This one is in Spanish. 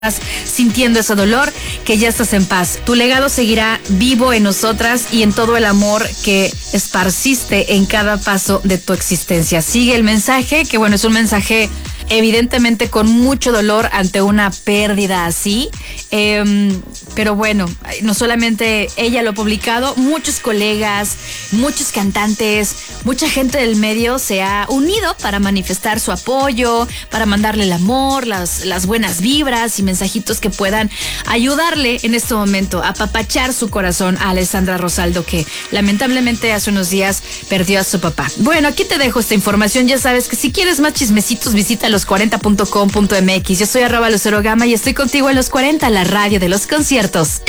sintiendo ese dolor, que ya estás en paz. Tu legado seguirá vivo en nosotras y en todo el amor que esparciste en cada paso de tu existencia. Sigue el mensaje, que bueno, es un mensaje evidentemente con mucho dolor ante una pérdida así, pero bueno, no solamente ella lo ha publicado, muchos colegas, muchos cantantes, mucha gente del medio se ha unido para manifestar su apoyo, para mandarle el amor, las buenas vibras y mensajitos que puedan ayudarle en este momento a apapachar su corazón a Alessandra Rosaldo, que lamentablemente hace unos días perdió a su papá. Bueno, aquí te dejo esta información. Ya sabes que si quieres más chismecitos, visita los40.com.mx. Yo soy @LuceroGama y estoy contigo en Los 40, la radio de los conciertos.